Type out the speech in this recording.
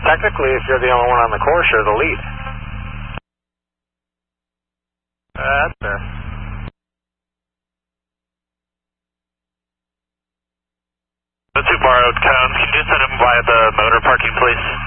Technically, if you're the only one on the course, you're the lead. That's fair. The two borrowed cones, can you send them by the motor parking, please?